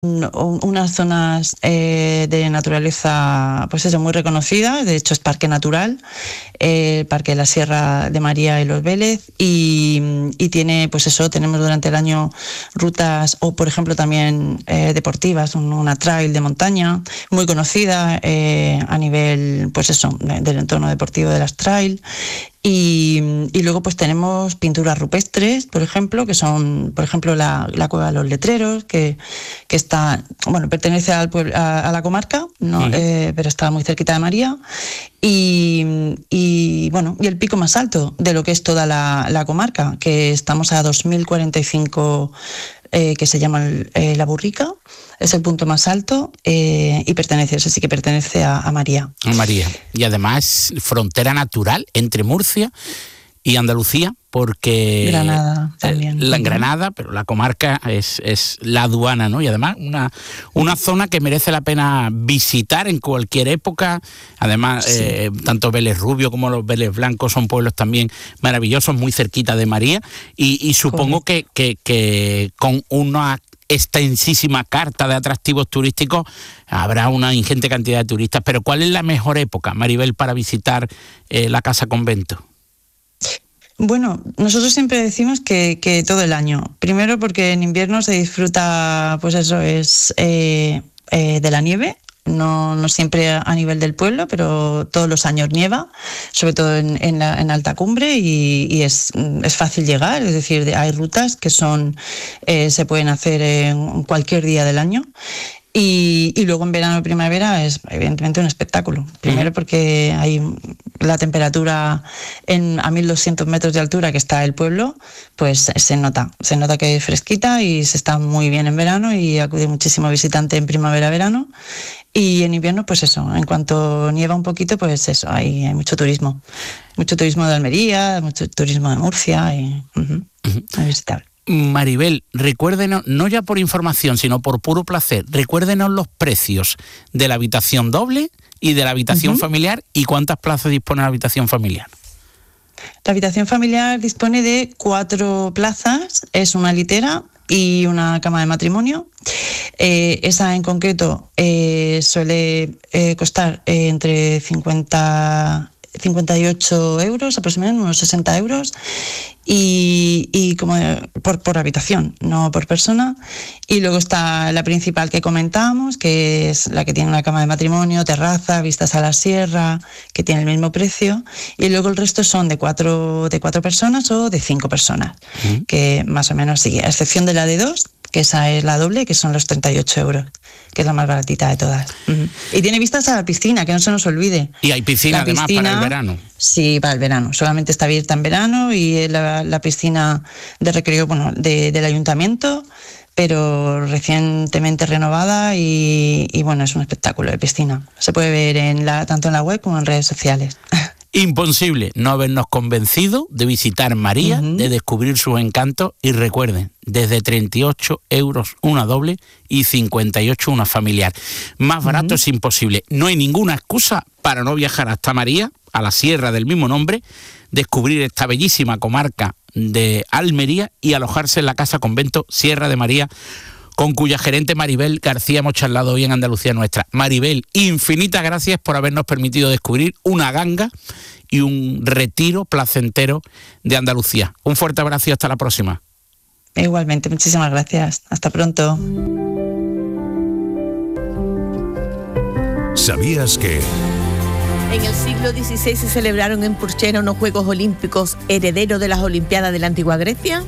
unas zonas de naturaleza, pues eso, muy reconocidas. De hecho es parque natural, el Parque de la Sierra de María y Los Vélez, y tiene, pues eso, tenemos durante el año rutas, o por ejemplo también deportivas, una trail de montaña muy conocida a nivel, pues eso, del entorno deportivo de las trail. Y luego pues tenemos pinturas rupestres, por ejemplo, que son, por ejemplo, la Cueva de los Letreros, que está, bueno, pertenece al pueblo, a la comarca, ¿no? Pero está muy cerquita de María. Y bueno, y el pico más alto de lo que es toda la comarca, que estamos a 2045, que se llama La Burrica. Es el punto más alto y pertenece, eso sí que pertenece a María. María. Y además es frontera natural entre Murcia y Andalucía, porque Granada también. La Granada, pero la comarca es la aduana, ¿no? Y además una zona que merece la pena visitar en cualquier época. Además, sí. Tanto Vélez Rubio como los Vélez Blancos son pueblos también maravillosos, muy cerquita de María. Y supongo que con una extensísima carta de atractivos turísticos habrá una ingente cantidad de turistas. Pero ¿cuál es la mejor época, Maribel, para visitar la casa convento? Bueno, nosotros siempre decimos que todo el año. Primero porque en invierno se disfruta, pues eso es de la nieve. No siempre a nivel del pueblo, pero todos los años nieva, sobre todo en alta cumbre, y es fácil llegar. Es decir, hay rutas que se pueden hacer en cualquier día del año. Y luego en verano y primavera es evidentemente un espectáculo. Primero porque hay la temperatura a 1200 metros de altura que está el pueblo, pues se nota que es fresquita y se está muy bien en verano, y acude muchísimo visitante en primavera-verano. Y en invierno, pues eso, en cuanto nieva un poquito, pues eso, hay mucho turismo. Mucho turismo de Almería, mucho turismo de Murcia, y muy visitable. Maribel, recuérdenos, no ya por información, sino por puro placer, recuérdenos los precios de la habitación doble y de la habitación familiar, y cuántas plazas dispone la habitación familiar. La habitación familiar dispone de 4 plazas, es una litera y una cama de matrimonio. Esa en concreto suele costar entre 58 euros, aproximadamente unos 60 euros, y como por habitación, no por persona. Y luego está la principal que comentábamos, que es la que tiene una cama de matrimonio, terraza, vistas a la sierra, que tiene el mismo precio. Y luego el resto son de 4 personas o de 5 personas, que más o menos sigue, a excepción de la de 2, que esa es la doble, que son los 38 euros, que es la más baratita de todas. Y tiene vistas a la piscina, que no se nos olvide. Y hay piscina además para el verano. Sí, para el verano. Solamente está abierta en verano, y la piscina de recreo, bueno, del ayuntamiento, pero recientemente renovada, y bueno, es un espectáculo de piscina. Se puede ver tanto en la web como en redes sociales. Imposible no habernos convencido de visitar María, de descubrir sus encantos. Y recuerden, desde 38 euros una doble y 58 una familiar. Más barato es imposible. No hay ninguna excusa para no viajar hasta María, a la sierra del mismo nombre, descubrir esta bellísima comarca de Almería y alojarse en la casa convento Sierra de María, con cuya gerente Maribel García hemos charlado hoy en Andalucía Nuestra. Maribel, infinitas gracias por habernos permitido descubrir una ganga y un retiro placentero de Andalucía. Un fuerte abrazo y hasta la próxima. Igualmente, muchísimas gracias. Hasta pronto. ¿Sabías que...? En el siglo XVI se celebraron en Purchena unos Juegos Olímpicos herederos de las Olimpiadas de la antigua Grecia.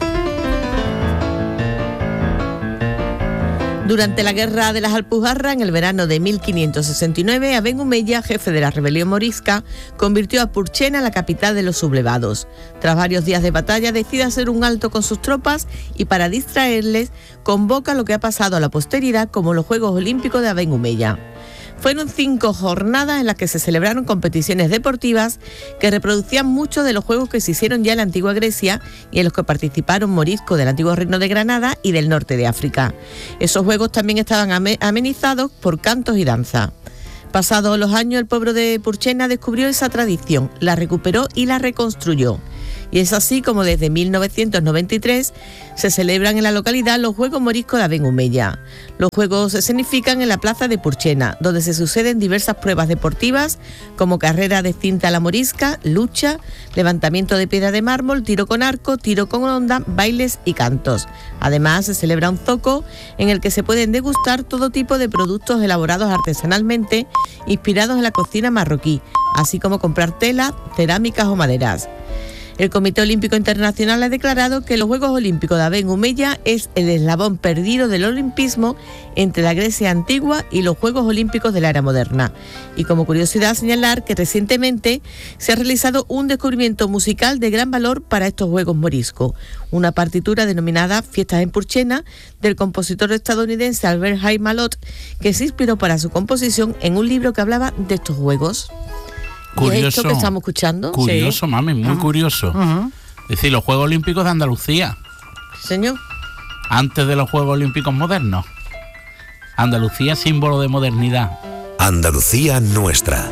Durante la Guerra de las Alpujarras, en el verano de 1569, Aben Humeya, jefe de la rebelión morisca, convirtió a Purchena en la capital de los sublevados. Tras varios días de batalla, decide hacer un alto con sus tropas y, para distraerles, convoca lo que ha pasado a la posteridad como los Juegos Olímpicos de Aben Humeya. Fueron 5 jornadas en las que se celebraron competiciones deportivas que reproducían muchos de los juegos que se hicieron ya en la antigua Grecia y en los que participaron moriscos del antiguo Reino de Granada y del norte de África. Esos juegos también estaban amenizados por cantos y danza. Pasados los años, el pueblo de Purchena descubrió esa tradición, la recuperó y la reconstruyó. Y es así como desde 1993 se celebran en la localidad los Juegos Moriscos de Abengoumella. Los juegos se escenifican en la plaza de Purchena, donde se suceden diversas pruebas deportivas como carrera de cinta a la morisca, lucha, levantamiento de piedra de mármol, tiro con arco, tiro con onda, bailes y cantos. Además, se celebra un zoco en el que se pueden degustar todo tipo de productos elaborados artesanalmente, inspirados en la cocina marroquí, así como comprar tela, cerámicas o maderas. El Comité Olímpico Internacional ha declarado que los Juegos Olímpicos de Abengoumella es el eslabón perdido del olimpismo entre la Grecia antigua y los Juegos Olímpicos de la era moderna. Y como curiosidad señalar que recientemente se ha realizado un descubrimiento musical de gran valor para estos Juegos Moriscos, una partitura denominada Fiestas en Purchena del compositor estadounidense Albert Haim Malot, que se inspiró para su composición en un libro que hablaba de estos juegos. Curioso. ¿Y esto que estamos escuchando? Curioso, Sí. mami, muy curioso. Es decir, los Juegos Olímpicos de Andalucía, Señor. antes de los Juegos Olímpicos modernos. Andalucía, símbolo de modernidad. Andalucía nuestra.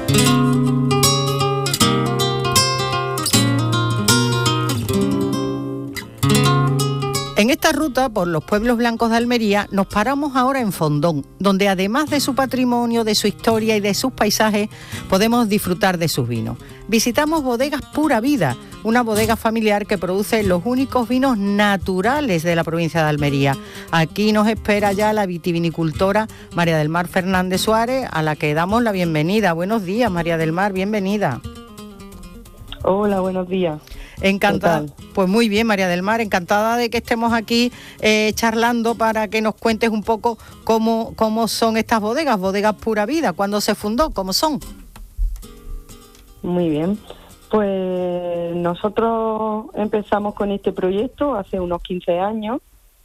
En esta ruta por los pueblos blancos de Almería nos paramos ahora en Fondón, donde además de su patrimonio, de su historia y de sus paisajes, podemos disfrutar de sus vinos. Visitamos Bodegas Pura Vida, una bodega familiar que produce los únicos vinos naturales de la provincia de Almería. Aquí nos espera ya la vitivinicultora María del Mar Fernández Suárez, a la que damos la bienvenida. Buenos días, María del Mar, bienvenida. Hola, buenos días. Encantada. Pues muy bien, María del Mar, encantada de que estemos aquí charlando para que nos cuentes un poco cómo son estas bodegas, Bodegas Pura Vida, cuándo se fundó, cómo son. Muy bien. Pues nosotros empezamos con este proyecto hace unos 15 años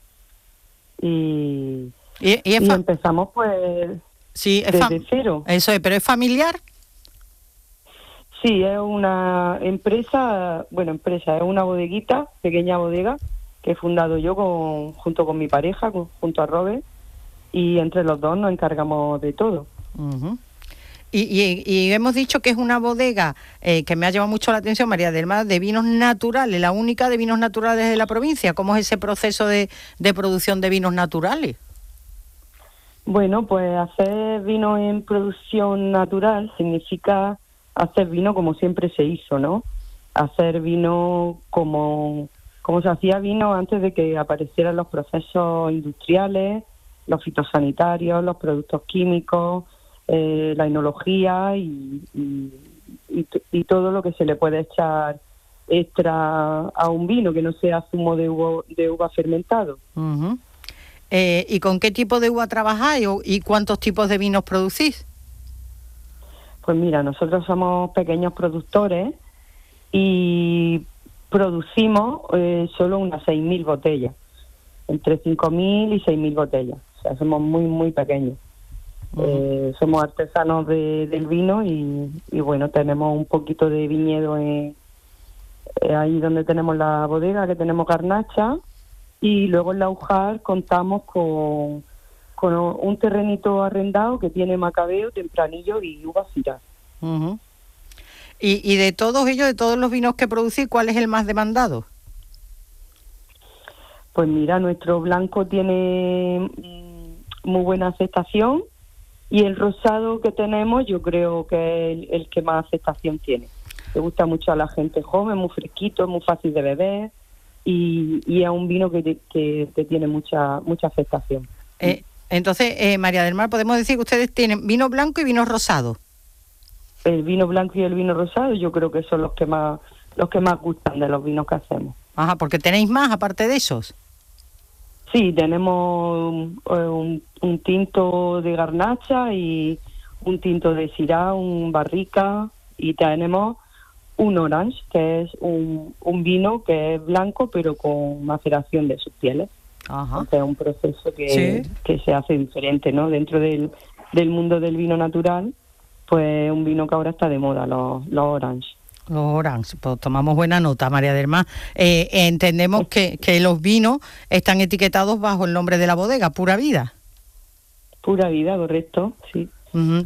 y empezamos pues sí, desde cero. Eso es, pero ¿es familiar? Sí, es una empresa, es una bodeguita, pequeña bodega, que he fundado yo junto con mi pareja, junto a Robert, y entre los dos nos encargamos de todo. Uh-huh. Y hemos dicho que es una bodega que me ha llamado mucho la atención, María del Mar, de vinos naturales, la única de vinos naturales de la provincia. ¿Cómo es ese proceso de producción de vinos naturales? Bueno, pues hacer vino en producción natural significa hacer vino como siempre se hizo, ¿no? Hacer vino como se hacía vino antes de que aparecieran los procesos industriales, los fitosanitarios, los productos químicos, la enología y todo lo que se le puede echar extra a un vino que no sea zumo de uva fermentado. Uh-huh. ¿Y con qué tipo de uva trabajáis y cuántos tipos de vinos producís? Pues mira, nosotros somos pequeños productores y producimos solo unas 6.000 botellas, entre 5.000 y 6.000 botellas. O sea, somos muy, muy pequeños. Uh-huh. Somos artesanos del vino y bueno, tenemos un poquito de viñedo ahí donde tenemos la bodega, que tenemos Garnacha, y luego en la Ujar contamos con un terrenito arrendado que tiene macabeo, tempranillo y uva Syrah. Uh-huh. Y de todos ellos, de todos los vinos que producís, ¿cuál es el más demandado? Pues mira, nuestro blanco tiene muy buena aceptación y el rosado que tenemos yo creo que es el que más aceptación tiene. Le gusta mucho a la gente joven, muy fresquito, muy fácil de beber y es un vino que tiene mucha aceptación. Entonces, María del Mar, podemos decir que ustedes tienen vino blanco y vino rosado. El vino blanco y el vino rosado yo creo que son los que más gustan de los vinos que hacemos. Ajá, porque tenéis más aparte de esos. Sí, tenemos un tinto de Garnacha y un tinto de Syrah, un barrica, y tenemos un orange, que es un vino que es blanco pero con maceración de sus pieles. Ajá. O sea, un proceso que se hace diferente, ¿no? Dentro del mundo del vino natural, pues un vino que ahora está de moda, los orange. Los orange, pues tomamos buena nota, María del Mar. Entendemos que los vinos están etiquetados bajo el nombre de la bodega, Pura Vida. Pura Vida, correcto, sí. Uh-huh.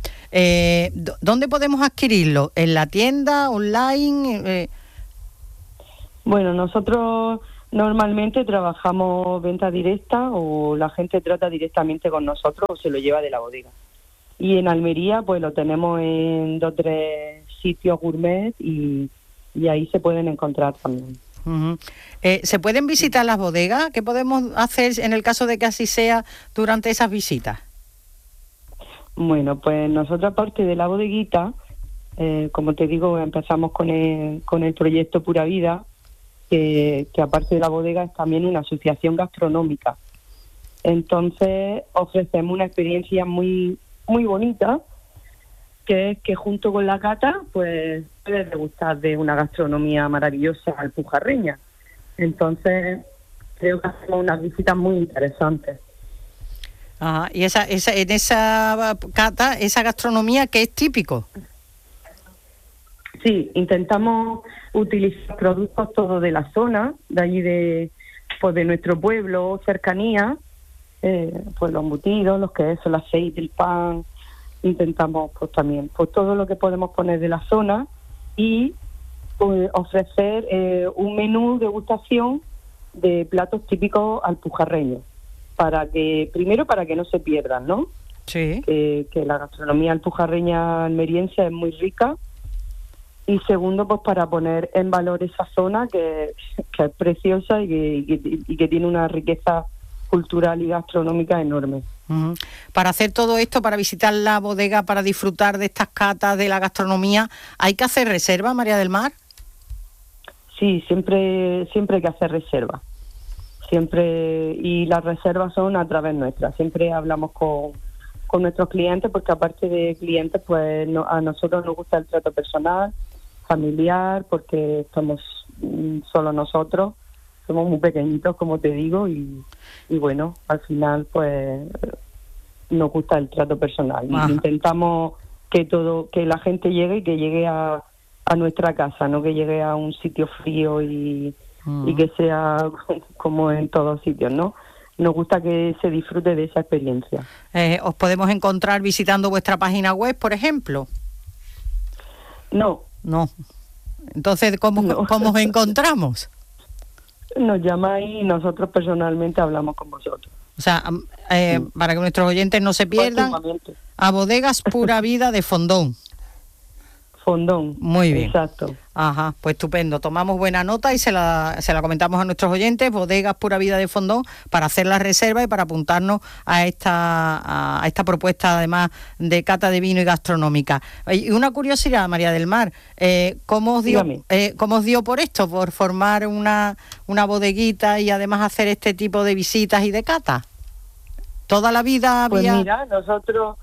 ¿Dónde podemos adquirirlo? ¿En la tienda, online? Bueno, nosotros normalmente trabajamos venta directa o la gente trata directamente con nosotros o se lo lleva de la bodega. Y en Almería pues lo tenemos en 2 o 3 sitios gourmet y ahí se pueden encontrar también. Uh-huh. ¿Se pueden visitar las bodegas? ¿Qué podemos hacer en el caso de que así sea durante esas visitas? Bueno, pues nosotros aparte de la bodeguita, como te digo, empezamos con el proyecto Pura Vida, que aparte de la bodega es también una asociación gastronómica. Entonces ofrecemos una experiencia muy muy bonita, que es que junto con la cata pues puedes degustar de una gastronomía maravillosa alpujarreña. Entonces creo que hacemos unas visitas muy interesantes. Ajá. Y en esa cata, esa gastronomía, ¿qué es típico? Sí, intentamos utilizar productos todos de la zona, de allí de nuestro pueblo, cercanía, pues los embutidos, los quesos, el aceite, el pan. Intentamos pues también pues todo lo que podemos poner de la zona y pues, ofrecer un menú degustación de platos típicos alpujarreños, para que no se pierdan, ¿no? Sí. Que la gastronomía alpujarreña almeriense es muy rica. Y segundo, pues para poner en valor esa zona que es preciosa y que tiene una riqueza cultural y gastronómica enorme. Uh-huh. Para hacer todo esto, para visitar la bodega, para disfrutar de estas catas de la gastronomía, ¿hay que hacer reserva, María del Mar? Sí, siempre hay que hacer reserva. Siempre, y las reservas son a través nuestra. Siempre hablamos con nuestros clientes, porque aparte de clientes, pues a nosotros nos gusta el trato personal, familiar, porque somos solo nosotros, somos muy pequeñitos, como te digo, y bueno, al final pues nos gusta el trato personal. Y intentamos que la gente llegue y que llegue a nuestra casa, no que llegue a un sitio frío y que sea como en todos sitios, ¿no? Nos gusta que se disfrute de esa experiencia. ¿Os podemos encontrar visitando vuestra página web, por ejemplo? No. Entonces, ¿cómo os encontramos? Nos llamáis y nosotros personalmente hablamos con vosotros. O sea, para que nuestros oyentes no se pierdan, a Bodegas Pura Vida de Fondón. Fondón. Muy bien. Exacto. Ajá, pues estupendo. Tomamos buena nota y se la comentamos a nuestros oyentes, Bodegas Pura Vida de Fondón, para hacer la reserva y para apuntarnos a esta propuesta, además de cata de vino y gastronómica. Y una curiosidad, María del Mar, ¿cómo os dio por esto, por formar una bodeguita y además hacer este tipo de visitas y de cata? ¿Toda la vida había...? Pues mira, nosotros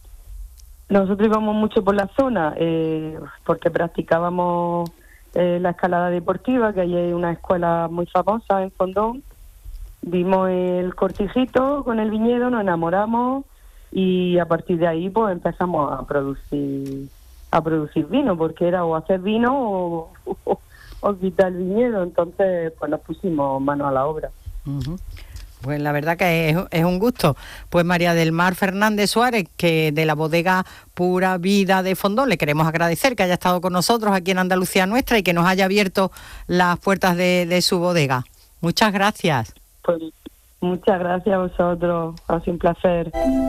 íbamos mucho por la zona porque practicábamos la escalada deportiva, que hay una escuela muy famosa en Fondón. Vimos el cortijito con el viñedo, nos enamoramos y a partir de ahí pues empezamos a producir vino, porque era o hacer vino o quitar el viñedo. Entonces pues nos pusimos manos a la obra. Uh-huh. Pues la verdad que es un gusto. Pues María del Mar Fernández Suárez, que de la bodega Pura Vida de Fondón, le queremos agradecer que haya estado con nosotros aquí en Andalucía Nuestra y que nos haya abierto las puertas de su bodega. Muchas gracias. Pues muchas gracias a vosotros, ha sido un placer.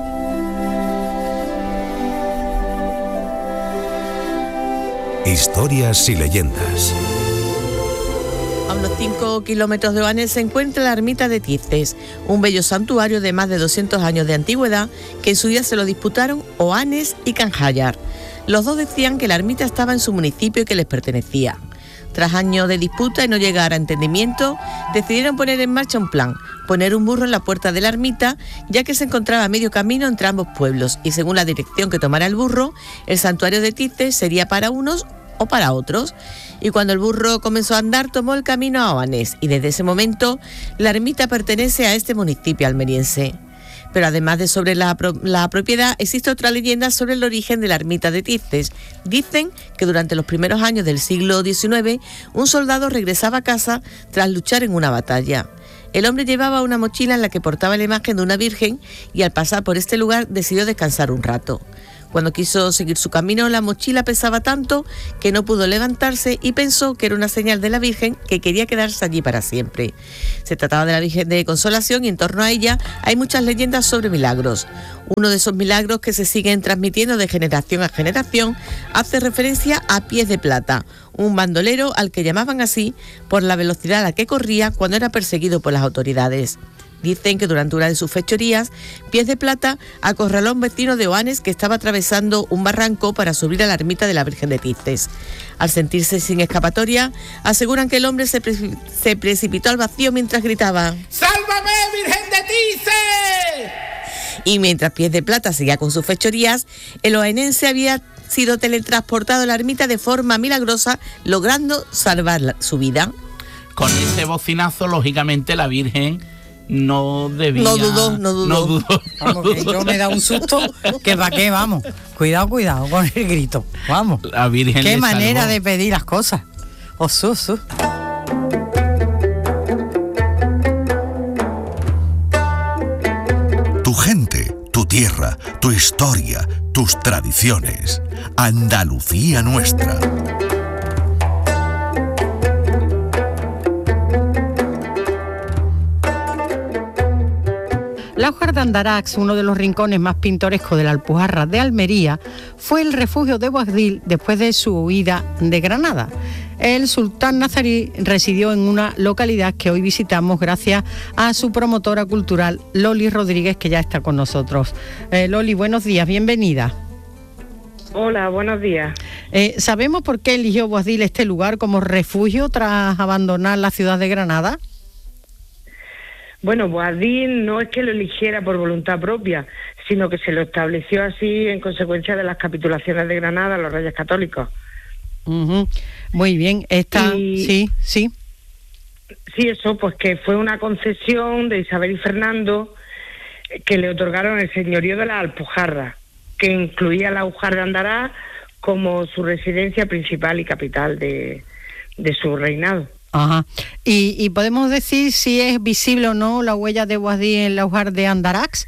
Historias y leyendas. A unos 5 kilómetros de Oanes se encuentra la ermita de Tices, un bello santuario de más de 200 años de antigüedad que en su día se lo disputaron Oanes y Canjayar. Los dos decían que la ermita estaba en su municipio y que les pertenecía. Tras años de disputa y no llegar a entendimiento, decidieron poner en marcha un plan, poner un burro en la puerta de la ermita, ya que se encontraba a medio camino entre ambos pueblos y según la dirección que tomara el burro, el santuario de Tices sería para unos o para otros. Y cuando el burro comenzó a andar, tomó el camino a Oanés y desde ese momento la ermita pertenece a este municipio almeriense. Pero además de sobre la propiedad, existe otra leyenda sobre el origen de la ermita de Tices. Dicen que durante los primeros años del siglo XIX, un soldado regresaba a casa tras luchar en una batalla. El hombre llevaba una mochila en la que portaba la imagen de una virgen y al pasar por este lugar decidió descansar un rato. Cuando quiso seguir su camino, la mochila pesaba tanto que no pudo levantarse y pensó que era una señal de la Virgen que quería quedarse allí para siempre. Se trataba de la Virgen de Consolación y en torno a ella hay muchas leyendas sobre milagros. Uno de esos milagros que se siguen transmitiendo de generación a generación hace referencia a Pies de Plata, un bandolero al que llamaban así por la velocidad a la que corría cuando era perseguido por las autoridades. Dicen que durante una de sus fechorías, Pies de Plata acorraló a un vecino de Oanes que estaba atravesando un barranco para subir a la ermita de la Virgen de Tistes. Al sentirse sin escapatoria, aseguran que el hombre se precipitó al vacío mientras gritaba «¡Sálvame, Virgen de Tistes!». Y mientras Pies de Plata seguía con sus fechorías, el oanense había sido teletransportado a la ermita de forma milagrosa, logrando salvar su vida. Con ese bocinazo, lógicamente, la Virgen no debía... No dudó. Vamos, que yo me he dado un susto, que para qué, vamos. Cuidado con el grito, vamos. La Virgen qué manera salvó. de pedir las cosas. Tu gente, tu tierra, tu historia, tus tradiciones. Andalucía nuestra. Laujar de Andarax, uno de los rincones más pintorescos de la Alpujarra de Almería, fue el refugio de Boabdil después de su huida de Granada. El sultán nazarí residió en una localidad que hoy visitamos gracias a su promotora cultural, Loli Rodríguez, que ya está con nosotros. Loli, buenos días, bienvenida. Hola, buenos días. ¿Sabemos por qué eligió Boabdil este lugar como refugio tras abandonar la ciudad de Granada? Bueno, Boabdil no es que lo eligiera por voluntad propia, sino que se lo estableció así en consecuencia de las capitulaciones de Granada a los reyes católicos. Uh-huh. Muy bien, sí. Sí, eso, pues que fue una concesión de Isabel y Fernando que le otorgaron el señorío de la Alpujarra, que incluía la Alpujarra de Andarax como su residencia principal y capital de su reinado. Ajá. ¿Y podemos decir si es visible o no la huella de Boabdil en la Alpujarra de Andarax?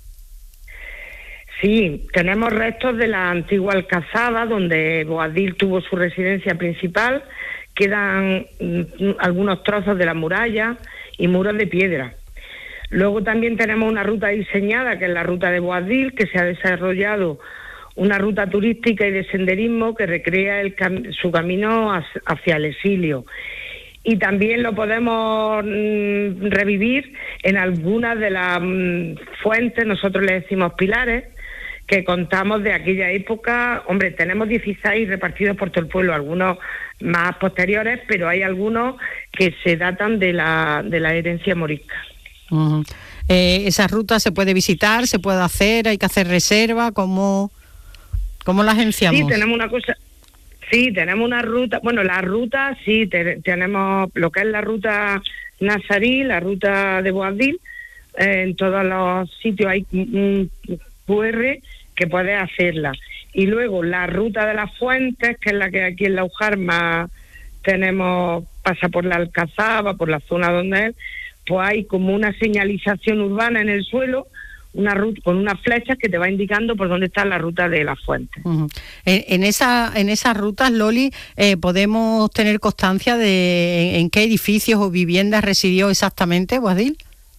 Sí, tenemos restos de la antigua alcazaba donde Boabdil tuvo su residencia principal, quedan algunos trozos de la muralla y muros de piedra. Luego también tenemos una ruta diseñada, que es la ruta de Boabdil, que se ha desarrollado una ruta turística y de senderismo que recrea su camino hacia el exilio. Y también lo podemos revivir en algunas de las fuentes, nosotros le decimos pilares, que contamos de aquella época. Hombre, tenemos 16 repartidos por todo el pueblo, algunos más posteriores, pero hay algunos que se datan de la herencia morisca. Uh-huh. ¿Esa ruta se puede visitar, se puede hacer, hay que hacer reserva? ¿Cómo la agenciamos? Sí, tenemos una cosa... Sí, tenemos una ruta, bueno, la ruta, sí, tenemos lo que es la ruta nazarí, la ruta de Boabdil, en todos los sitios hay un QR que puede hacerla. Y luego la ruta de las fuentes, que es la que aquí en la Alpujarra tenemos, pasa por la Alcazaba, por la zona donde es, pues hay como una señalización urbana en el suelo, una ruta con unas flechas que te va indicando por dónde está la ruta de las fuentes. Uh-huh. En esas rutas, Loli, ¿podemos tener constancia de en qué edificios o viviendas residió exactamente Boabdil?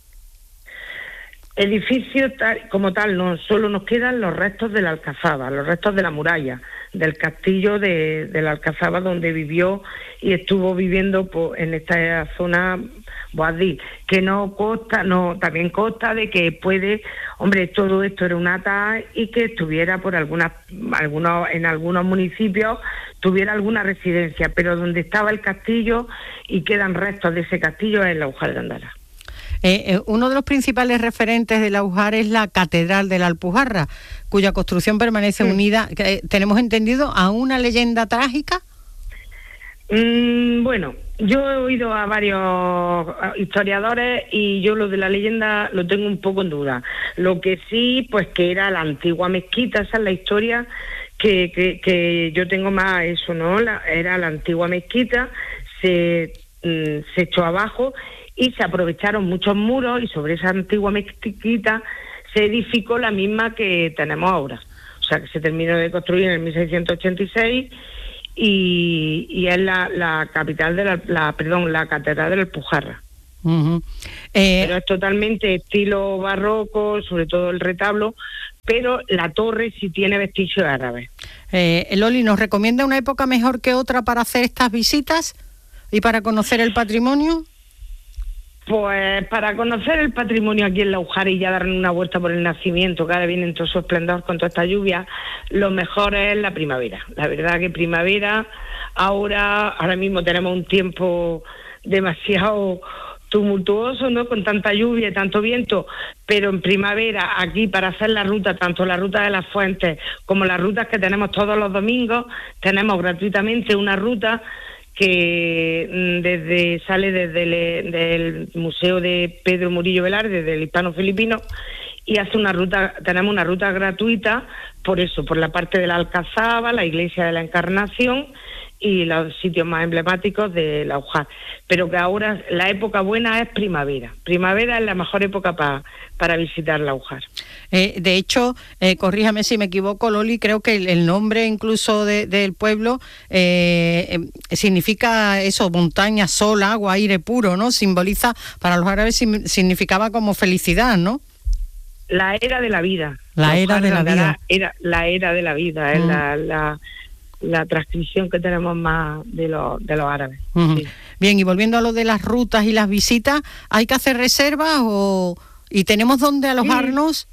Edificios como tal, no, solo nos quedan los restos de la Alcazaba, los restos de la muralla, del castillo de la Alcazaba donde vivió y estuvo viviendo en esta zona Boabdil, que también consta de que todo esto era una ata y que estuviera en algunos municipios tuviera alguna residencia, pero donde estaba el castillo y quedan restos de ese castillo es la Alpujarra de Andarax. Uno de los principales referentes de la Alpujarra es la Catedral de la Alpujarra, cuya construcción permanece unida, tenemos entendido, a una leyenda trágica. Bueno, yo he oído a varios historiadores y yo lo de la leyenda lo tengo un poco en duda. Lo que sí, pues que era la antigua mezquita, esa es la historia que yo tengo más eso, ¿no? Era la antigua mezquita, se echó abajo y se aprovecharon muchos muros y sobre esa antigua mezquita se edificó la misma que tenemos ahora. O sea que se terminó de construir en el 1686 y es la capital de la catedral de la Alpujarra. Uh-huh. Pero es totalmente estilo barroco, sobre todo el retablo, pero la torre sí tiene vestigios árabes. Loli, ¿nos recomienda una época mejor que otra para hacer estas visitas y para conocer el patrimonio? Pues para conocer el patrimonio aquí en La Ujara y ya darle una vuelta por el nacimiento, que ahora viene en todo su esplendor con toda esta lluvia, lo mejor es la primavera. La verdad que primavera, ahora mismo tenemos un tiempo demasiado tumultuoso, ¿no? Con tanta lluvia y tanto viento, pero en primavera aquí para hacer la ruta, tanto la ruta de las Fuentes como las rutas que tenemos todos los domingos, tenemos gratuitamente una ruta que sale desde el Museo de Pedro Murillo Velarde, del Hispano-Filipino, y hace tenemos una ruta gratuita por la parte de la Alcazaba, la Iglesia de la Encarnación y los sitios más emblemáticos de La Ujara. Pero que ahora la época buena es primavera. Primavera es la mejor época para visitar La Ujara. De hecho, corríjame si me equivoco, Loli, creo que el nombre incluso del pueblo significa eso, montaña, sol, agua, aire puro, ¿no? Simboliza, para los árabes significaba como felicidad, ¿no? La era de la vida. La era de la vida. La era de la vida, es la transcripción que tenemos más de los árabes. Uh-huh. Sí. Bien, y volviendo a lo de las rutas y las visitas, ¿hay que hacer reservas y tenemos dónde alojarnos?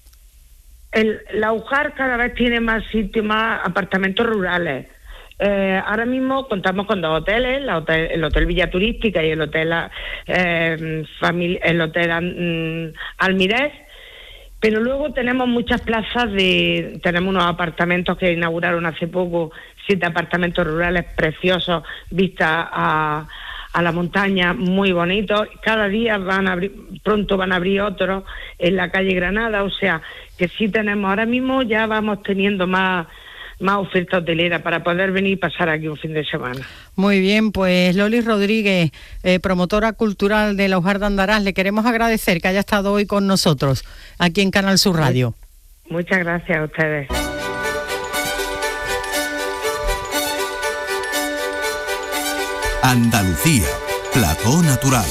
La Ujara cada vez tiene más sitios, más apartamentos rurales. Ahora mismo contamos con 2 hoteles, el Hotel Villa Turística y el Hotel Almirez. Pero luego tenemos muchas plazas tenemos unos apartamentos que inauguraron hace poco, 7 apartamentos rurales preciosos, vistas a la montaña, muy bonitos. Cada día pronto van a abrir otros en la calle Granada, o sea que sí tenemos, ahora mismo ya vamos teniendo más oferta hotelera para poder venir y pasar aquí un fin de semana. Muy bien, pues Loli Rodríguez, promotora cultural de La Ujara de Andarás, le queremos agradecer que haya estado hoy con nosotros aquí en Canal Sur Radio. Muchas gracias a ustedes. Andalucía, plató natural.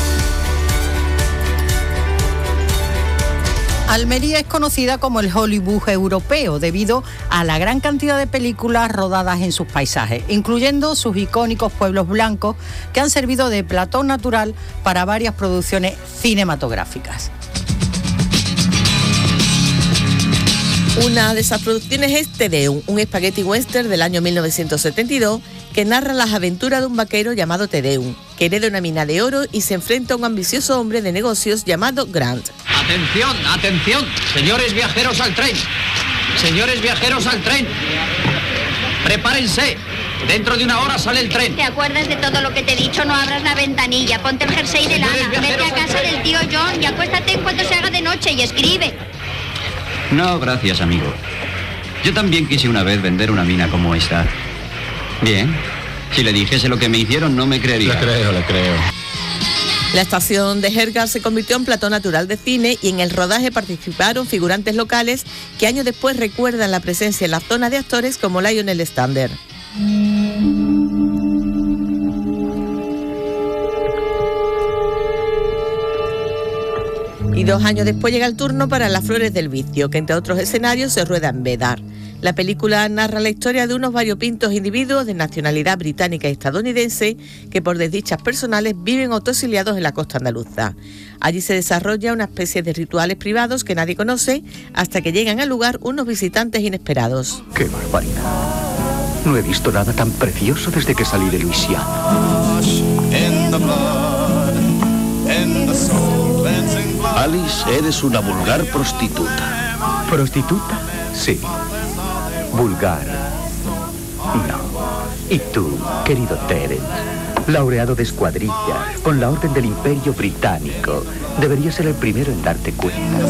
Almería es conocida como el Hollywood europeo debido a la gran cantidad de películas rodadas en sus paisajes, incluyendo sus icónicos pueblos blancos que han servido de plató natural para varias producciones cinematográficas. Una de esas producciones es Te Deum, un spaghetti western del año 1972 que narra las aventuras de un vaquero llamado Te Deum, que hereda una mina de oro y se enfrenta a un ambicioso hombre de negocios llamado Grant. ¡Atención, atención! Señores viajeros al tren. Señores viajeros al tren. Prepárense. Dentro de 1 hora sale el tren. ¿Te acuerdas de todo lo que te he dicho? No abras la ventanilla, ponte el jersey de lana, vete a casa del tío John y acuéstate en cuanto se haga de noche y escribe. No, gracias, amigo. Yo también quise una vez vender una mina como esta. Bien. Si le dijese lo que me hicieron, no me creería. Le creo. La estación de Hergar se convirtió en plató natural de cine y en el rodaje participaron figurantes locales que años después recuerdan la presencia en la zona de actores como Lionel Stander. Y 2 años después llega el turno para Las Flores del Vicio, que entre otros escenarios se rueda en Bedar. La película narra la historia de unos variopintos individuos de nacionalidad británica y estadounidense que por desdichas personales viven autoexiliados en la costa andaluza. Allí se desarrolla una especie de rituales privados que nadie conoce hasta que llegan al lugar unos visitantes inesperados. ¡Qué barbaridad! No he visto nada tan precioso desde que salí de Luisiana. Alice, eres una vulgar prostituta. ¿Prostituta? Sí. Vulgar. No. Y tú, querido Terence, laureado de escuadrilla, con la Orden del Imperio Británico, deberías ser el primero en darte cuenta.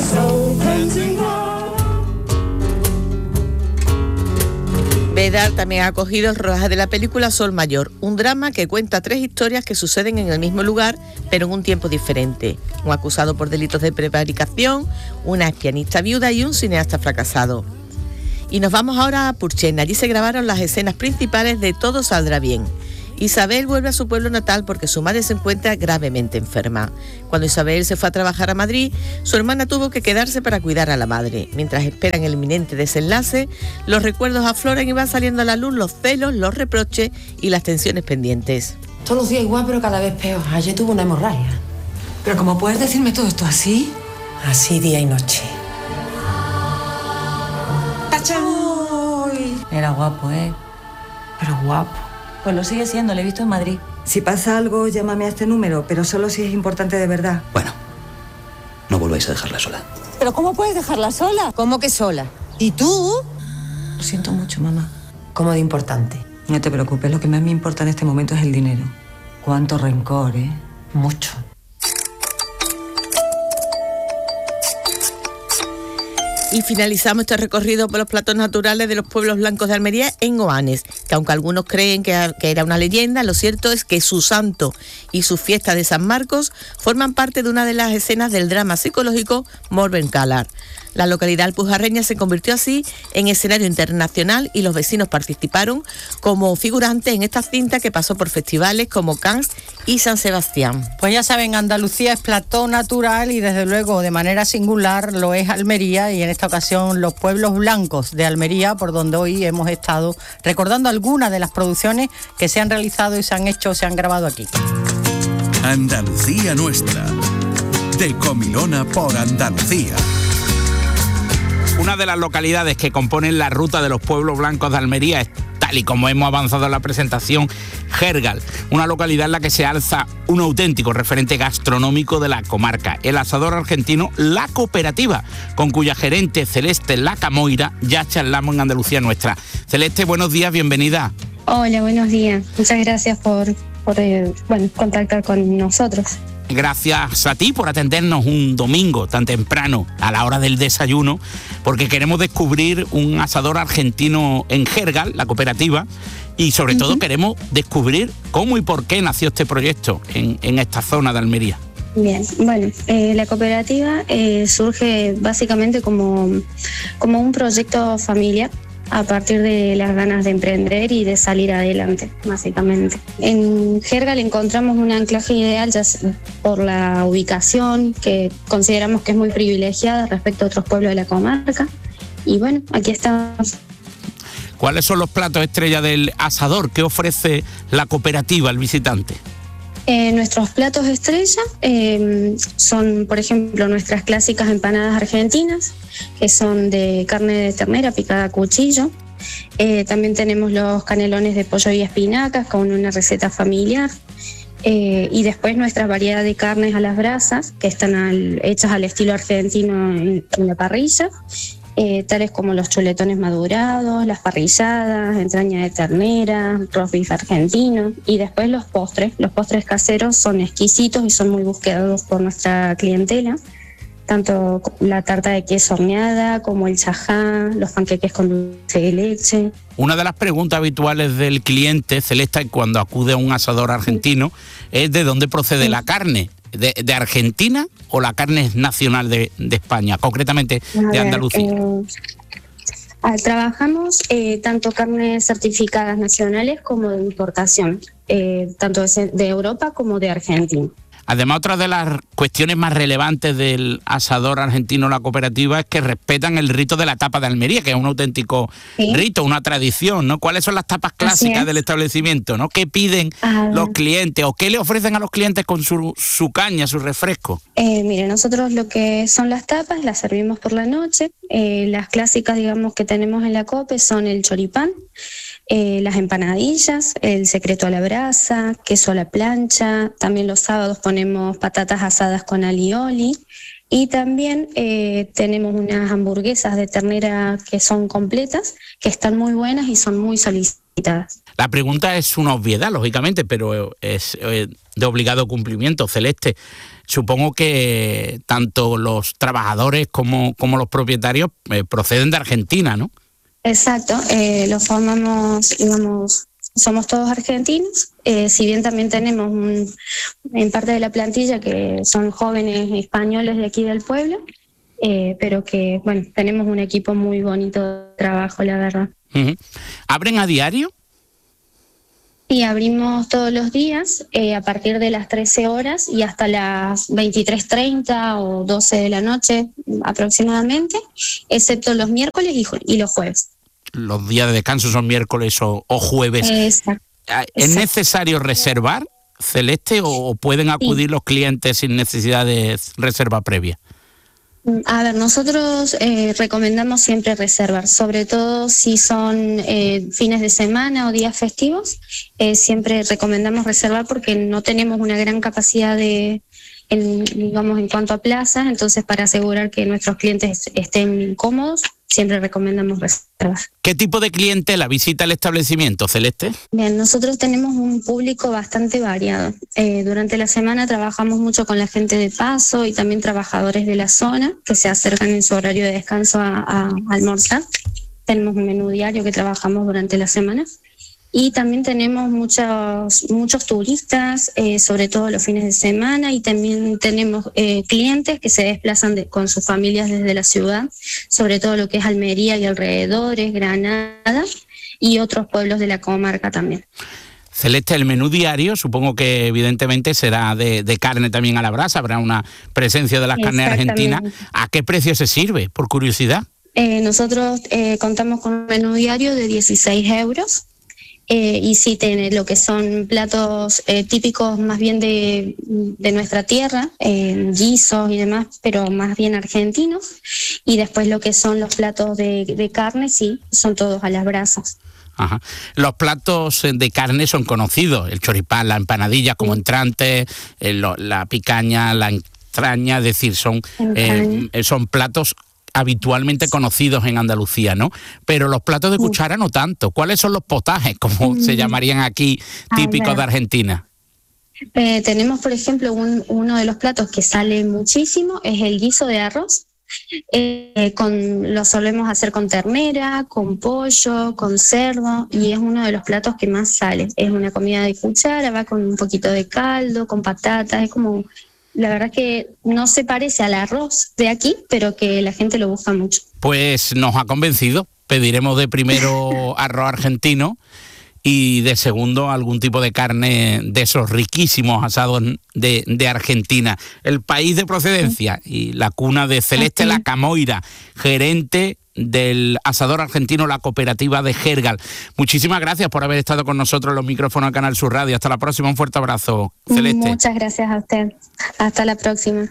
Bedar también ha acogido el rodaje de la película Sol Mayor, un drama que cuenta 3 historias que suceden en el mismo lugar, pero en un tiempo diferente. Un acusado por delitos de prevaricación, una pianista viuda y un cineasta fracasado. Y nos vamos ahora a Purchena. Allí se grabaron las escenas principales de Todo saldrá bien. Isabel vuelve a su pueblo natal porque su madre se encuentra gravemente enferma. Cuando Isabel se fue a trabajar a Madrid, su hermana tuvo que quedarse para cuidar a la madre. Mientras esperan el inminente desenlace, los recuerdos afloran y van saliendo a la luz los celos, los reproches y las tensiones pendientes. Todos los días igual, pero cada vez peor. Ayer tuvo una hemorragia. ¿Pero cómo puedes decirme todo esto así? Así día y noche. ¡Tachán! Era guapo, ¿eh? Pero guapo. Pues lo sigue siendo, lo he visto en Madrid. Si pasa algo, llámame a este número, pero solo si es importante de verdad. Bueno, no volváis a dejarla sola. ¿Pero cómo puedes dejarla sola? ¿Cómo que sola? ¿Y tú? Lo siento mucho, mamá. ¿Cómo de importante? No te preocupes, lo que más me importa en este momento es el dinero. Cuánto rencor, ¿eh? Mucho. Y finalizamos este recorrido por los platos naturales de los pueblos blancos de Almería en Oanes, que aunque algunos creen que era una leyenda, lo cierto es que su santo y su fiesta de San Marcos forman parte de una de las escenas del drama psicológico Morbencalar. La localidad alpujarreña se convirtió así en escenario internacional y los vecinos participaron como figurantes en esta cinta que pasó por festivales como Cannes y San Sebastián. Pues ya saben, Andalucía es plató natural y desde luego de manera singular lo es Almería, y en esta ocasión los pueblos blancos de Almería, por donde hoy hemos estado recordando algunas de las producciones que se han realizado y se han hecho, se han grabado aquí. Andalucía nuestra, de Comilona por Andalucía. Una de las localidades que componen la ruta de los pueblos blancos de Almería es, tal y como hemos avanzado en la presentación, Gérgal, una localidad en la que se alza un auténtico referente gastronómico de la comarca, el asador argentino La Cooperativa, con cuya gerente Celeste Lacamoira ya charlamos en Andalucía nuestra. Celeste, buenos días, bienvenida. Hola, buenos días. Muchas gracias por contactar con nosotros. Gracias a ti por atendernos un domingo tan temprano a la hora del desayuno, porque queremos descubrir un asador argentino en Gérgal, La Cooperativa, y sobre todo queremos descubrir cómo y por qué nació este proyecto en esta zona de Almería. Bien, bueno, La Cooperativa surge básicamente como un proyecto familiar a partir de las ganas de emprender y de salir adelante, básicamente. En Gérgal encontramos un anclaje ideal ya por la ubicación, que consideramos que es muy privilegiada respecto a otros pueblos de la comarca. Y bueno, aquí estamos. ¿Cuáles son los platos estrella del asador? ¿Qué ofrece La Cooperativa al visitante? Nuestros platos estrella son, por ejemplo, nuestras clásicas empanadas argentinas, que son de carne de ternera picada a cuchillo. También tenemos los canelones de pollo y espinacas con una receta familiar. Y después nuestra variedad de carnes a las brasas, que están hechas al estilo argentino en la parrilla. Tales como los chuletones madurados, las parrilladas, entraña de ternera, roast beef argentino, y después los postres caseros son exquisitos y son muy buscados por nuestra clientela, tanto la tarta de queso horneada como el chajá, los panqueques con dulce de leche. Una de las preguntas habituales del cliente, Celeste, cuando acude a un asador argentino, es de dónde procede la carne. ¿De Argentina o la carne es nacional de España, concretamente de Andalucía? Trabajamos tanto carnes certificadas nacionales como de importación, tanto de Europa como de Argentina. Además, otra de las cuestiones más relevantes del asador argentino La Cooperativa es que respetan el rito de la tapa de Almería, que es un auténtico rito, una tradición, ¿no? ¿Cuáles son las tapas clásicas del establecimiento, ¿no? ¿Qué piden los clientes o qué le ofrecen a los clientes con su caña, su refresco? Mire, nosotros lo que son las tapas las servimos por la noche. Las clásicas, digamos, que tenemos en la Cope son el choripán, las empanadillas, el secreto a la brasa, queso a la plancha. También los sábados ponemos patatas asadas con alioli. Y también tenemos unas hamburguesas de ternera que son completas, que están muy buenas y son muy solicitadas. La pregunta es una obviedad, lógicamente, pero es de obligado cumplimiento. Celeste, supongo que tanto los trabajadores como los propietarios proceden de Argentina, ¿no? Exacto, los formamos, digamos, somos todos argentinos, si bien también tenemos en parte de la plantilla que son jóvenes españoles de aquí del pueblo, pero que, bueno, tenemos un equipo muy bonito de trabajo, la verdad. ¿Abren a diario? Y abrimos todos los días a partir de las 13 horas y hasta las 23:30 o 12 de la noche aproximadamente, excepto los miércoles y los jueves. Los días de descanso son miércoles o jueves. Exacto. ¿Es necesario reservar, Celeste, o pueden acudir los clientes sin necesidad de reserva previa? A ver, nosotros recomendamos siempre reservar, sobre todo si son fines de semana o días festivos, siempre recomendamos reservar porque no tenemos una gran capacidad en cuanto a plazas, entonces para asegurar que nuestros clientes estén cómodos, siempre recomendamos reservar. ¿Qué tipo de clientela visita el establecimiento, Celeste? Bien, nosotros tenemos un público bastante variado. Durante la semana trabajamos mucho con la gente de paso y también trabajadores de la zona que se acercan en su horario de descanso a almorzar. Tenemos un menú diario que trabajamos durante la semana. Y también tenemos muchos turistas, sobre todo los fines de semana, y también tenemos clientes que se desplazan con sus familias desde la ciudad, sobre todo lo que es Almería y alrededores, Granada y otros pueblos de la comarca también. Celeste, el menú diario supongo que evidentemente será de carne también a la brasa, habrá una presencia de las carnes argentinas. ¿A qué precio se sirve, por curiosidad? Nosotros contamos con un menú diario de 16 euros. Y sí tiene lo que son platos típicos más bien de nuestra tierra, guisos y demás, pero más bien argentinos. Y después lo que son los platos de carne, sí, son todos a las brasas. Ajá. Los platos de carne son conocidos, el choripán, la empanadilla como entrante, la picaña, la entraña, es decir, son platos habitualmente conocidos en Andalucía, ¿no? Pero los platos de cuchara no tanto. ¿Cuáles son los potajes, como se llamarían aquí, típicos de Argentina? Tenemos, por ejemplo, uno de los platos que sale muchísimo, es el guiso de arroz. Lo solemos hacer con ternera, con pollo, con cerdo, y es uno de los platos que más sale. Es una comida de cuchara, va con un poquito de caldo, con patatas, es como... La verdad es que no se parece al arroz de aquí, pero que la gente lo busca mucho. Pues nos ha convencido. Pediremos de primero arroz argentino y de segundo algún tipo de carne de esos riquísimos asados de Argentina. El país de procedencia y la cuna de Celeste La Camoira, gerente del asador argentino La Cooperativa de Jergal. Muchísimas gracias por haber estado con nosotros en los micrófonos de Canal Sur Radio. Hasta la próxima, un fuerte abrazo, Celeste. Muchas gracias a usted. Hasta la próxima.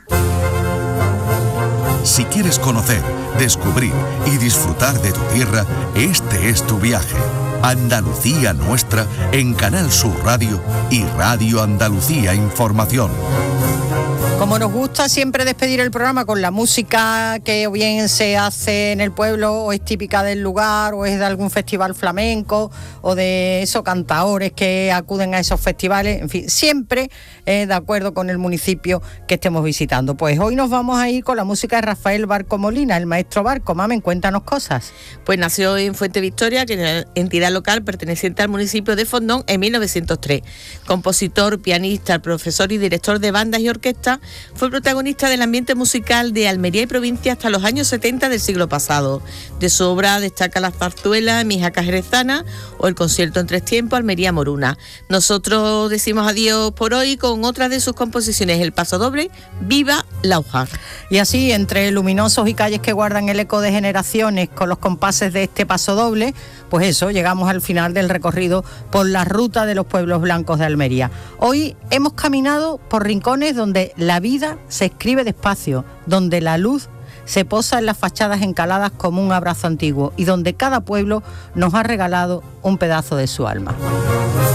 Si quieres conocer, descubrir y disfrutar de tu tierra, este es tu viaje. Andalucía Nuestra en Canal Sur Radio y Radio Andalucía Información. Como nos gusta siempre despedir el programa con la música que o bien se hace en el pueblo o es típica del lugar o es de algún festival flamenco o de esos cantaores que acuden a esos festivales, en fin, siempre de acuerdo con el municipio que estemos visitando. Pues hoy nos vamos a ir con la música de Rafael Barco Molina, el maestro Barco. Mamen, cuéntanos cosas. Pues nació en Fuente Victoria, que es una entidad local perteneciente al municipio de Fondón, en 1903. Compositor, pianista, profesor y director de bandas y orquestas, fue protagonista del ambiente musical de Almería y provincia hasta los años 70 del siglo pasado. De su obra destaca la zarzuela Mi jaca jerezana o el concierto en tres tiempos Almería Moruna. Nosotros decimos adiós por hoy con otra de sus composiciones, el pasodoble Viva Laujar. Y así, entre luminosos y calles que guardan el eco de generaciones con los compases de este pasodoble, pues eso, llegamos al final del recorrido por la ruta de los pueblos blancos de Almería. Hoy hemos caminado por rincones donde la vida se escribe despacio, donde la luz se posa en las fachadas encaladas como un abrazo antiguo y donde cada pueblo nos ha regalado un pedazo de su alma.